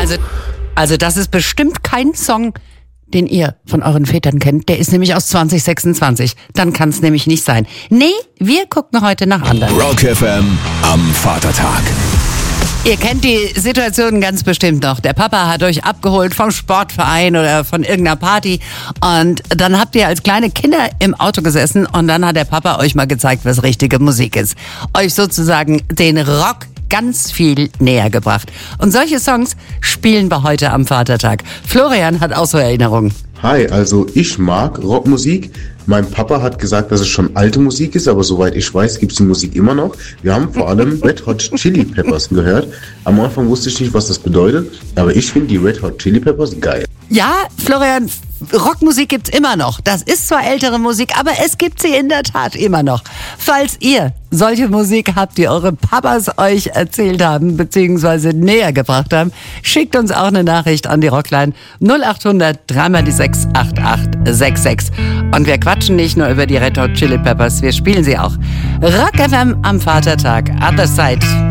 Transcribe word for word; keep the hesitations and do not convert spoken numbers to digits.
Also, also das ist bestimmt kein Song, den ihr von euren Vätern kennt. Der ist nämlich aus zwanzig sechsundzwanzig. Dann kann es nämlich nicht sein. Nee, wir gucken heute nach anderen. Rock F M am Vatertag. Ihr kennt die Situation ganz bestimmt noch. Der Papa hat euch abgeholt vom Sportverein oder von irgendeiner Party und dann habt ihr als kleine Kinder im Auto gesessen und dann hat der Papa euch mal gezeigt, was richtige Musik ist. Euch sozusagen den Rock ganz viel näher gebracht. Und solche Songs spielen wir heute am Vatertag. Florian hat auch so Erinnerungen. Hi, also ich mag Rockmusik. Mein Papa hat gesagt, dass es schon alte Musik ist, aber soweit ich weiß, gibt es die Musik immer noch. Wir haben vor allem Red Hot Chili Peppers gehört. Am Anfang wusste ich nicht, was das bedeutet, aber ich finde die Red Hot Chili Peppers geil. Ja, Florian, Rockmusik gibt's immer noch. Das ist zwar ältere Musik, aber es gibt sie in der Tat immer noch. Falls ihr solche Musik habt, die eure Papas euch erzählt haben, beziehungsweise näher gebracht haben, schickt uns auch eine Nachricht an die Rockline null acht hundert drei mal die sechs acht acht sechs sechs. Und wir quatschen nicht nur über die Red Hot Chili Peppers, wir spielen sie auch. Rock F M am Vatertag. Other Side.